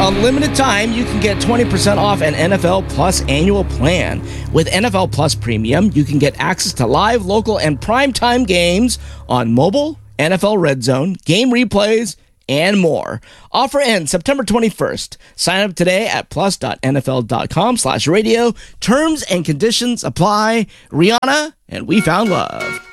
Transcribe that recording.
a limited time, you can get 20% off an NFL Plus annual plan. With NFL Plus Premium, you can get access to live, local, and primetime games on mobile, NFL Red Zone, game replays, and more. Offer ends September 21st. Sign up today at plus.nfl.com/radio. Terms and conditions apply. Rihanna and We Found Love.